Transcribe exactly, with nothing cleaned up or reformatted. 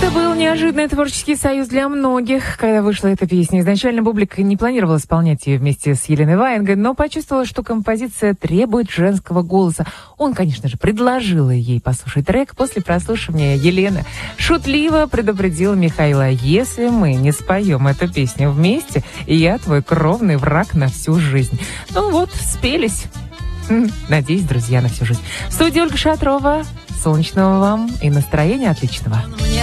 Это был неожиданный творческий союз для многих, когда вышла эта песня. Изначально Бублик не планировал исполнять ее вместе с Еленой Ваенгой, но почувствовала, что композиция требует женского голоса. Он, конечно же, предложил ей послушать трек. После прослушивания Елена шутливо предупредила Михаила: если мы не споем эту песню вместе, я твой кровный враг на всю жизнь. Ну вот, спелись. Надеюсь, друзья, на всю жизнь. В студии Ольга Шатрова. Солнечного вам и настроения отличного.